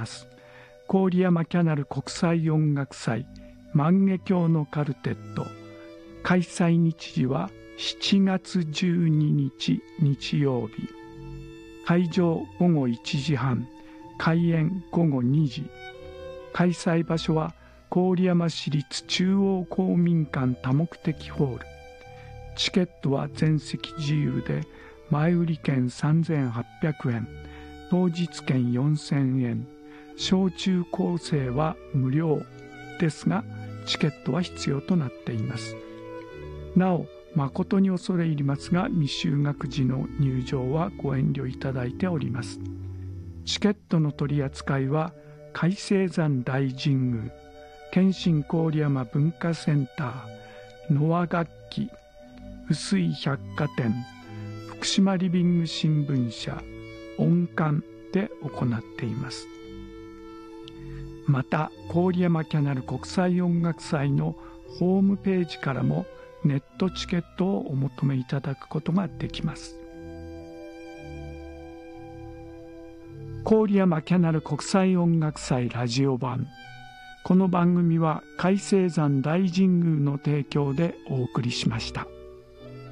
ます。郡山キャナル国際音楽祭万華鏡のカルテット、開催日時は7月12日日曜日。会場午後1時半、開演午後2時。開催場所は郡山市立中央公民館多目的ホール。チケットは全席自由で、前売り券3800円、当日券4000円、小中高生は無料ですが、チケットは必要となっています。なお、誠に恐れ入りますが、未就学児の入場はご遠慮いただいております。チケットの取り扱いは、海青山大神宮、謙信郡山文化センター、ノア楽器、臼井百貨店、福島リビング新聞社、音館で行っています。また、郡山キャナル国際音楽祭のホームページからもネットチケットをお求めいただくことができます。郡山キャナル国際音楽祭ラジオ版。この番組は海青山大神宮の提供でお送りしました。